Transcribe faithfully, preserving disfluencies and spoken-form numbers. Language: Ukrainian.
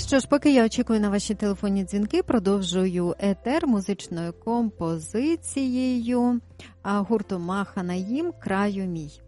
Що ж, поки я очікую на ваші телефонні дзвінки, продовжую етер музичною композицією гурту Маханаїм «Краю мій».